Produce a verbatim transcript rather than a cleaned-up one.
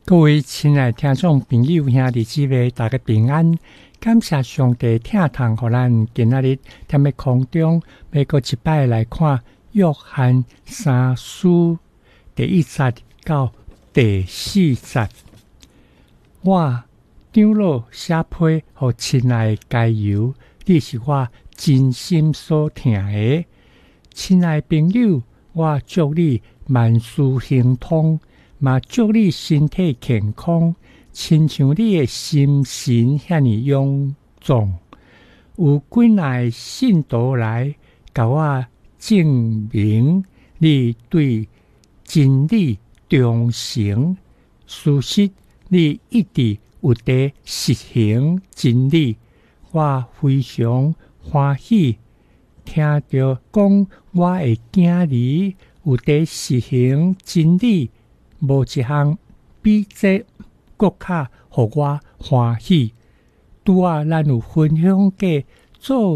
各位亲爱听众朋友兄弟姊妹，大家平安！感谢上帝听堂，互咱今仔日踮咧空中，要搁一摆来看约翰三书第一节到第四节。我长老写批互亲爱加油，你是我真心所听的。亲爱朋友，我祝你万事亨通。嘛，祝你身体健康，亲像你的心神遐尼勇壮。有几来信徒来甲我证明你对真理忠诚，事实你一直有在实行真理，我非常欢喜，听到讲我的囝儿有在实行真理。无一项比这更较互我欢喜。拄啊，咱有分享过做